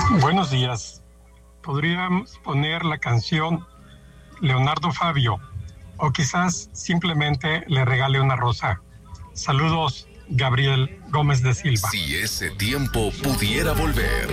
Buenos días. Podríamos poner la canción Leonardo Fabio o quizás simplemente le regale una rosa. Saludos, Gabriel Gómez de Silva. Si ese tiempo pudiera volver.